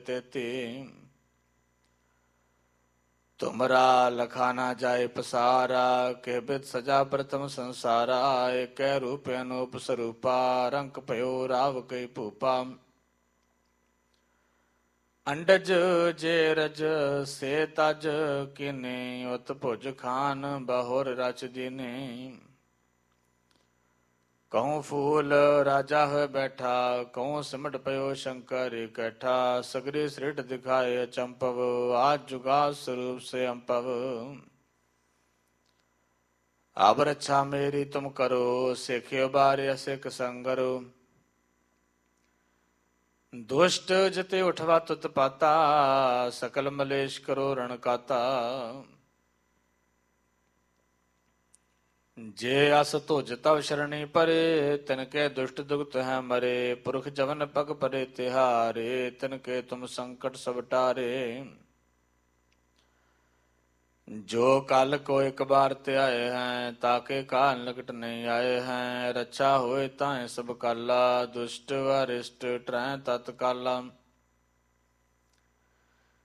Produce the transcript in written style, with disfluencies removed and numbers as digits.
तेती तुमरा लखा ना जाए पसारा के बिद सजा प्रथम संसारा एक रूप अनूप स्वरूपा रंक भयो राव कई भूपा अंडज जे रज से तज किने उत भुज खान बहुर रच दीने कहूँ फूल राजा है बैठा कहूँ सिमट पयो शंकर इकट्ठा सगरी सृट दिखाए चंपव आज जुगा स्वरूप से अंपव अब रक्षा मेरी तुम करो सेखियो बार सिख संगरो दुष्ट जते उठवा तुत पाता सकल मलेश करो रण काता जे अस तुझ तव शरणी परे तिनके दुष्ट दुगत है मरे पुरख जवन पग परे तिहारे तिनके तुम संकट सब टारे जो काल को एक बार ते आए हैं ताके काल निकट नहीं आए हैं रक्षा होए ताए सब काला दुष्ट वरिष्ठ ट्रै तत्काला